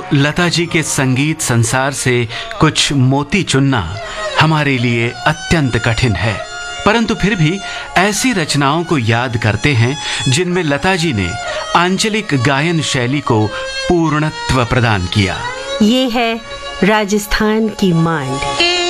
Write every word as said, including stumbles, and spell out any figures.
लता जी के संगीत संसार से कुछ मोती चुनना हमारे लिए अत्यंत कठिन है, परंतु फिर भी ऐसी रचनाओं को याद करते हैं जिनमें लता जी ने आंचलिक गायन शैली को पूर्णत्व प्रदान किया। ये है राजस्थान की मांड।